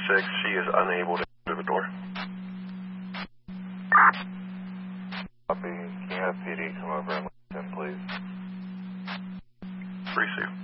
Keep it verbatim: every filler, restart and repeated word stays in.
six, she is unable to enter the door. Copy. Can you have P D come over and listen, please? Receive.